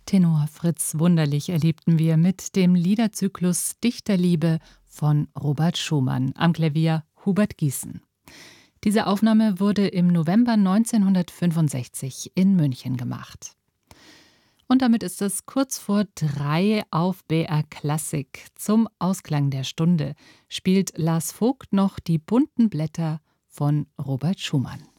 Tenor Fritz Wunderlich erlebten wir mit dem Liederzyklus Dichterliebe von Robert Schumann, am Klavier Hubert Gießen. Diese Aufnahme wurde im November 1965 in München gemacht. Und damit ist es kurz vor 3 auf BR Klassik. Zum Ausklang der Stunde spielt Lars Vogt noch die bunten Blätter von Robert Schumann.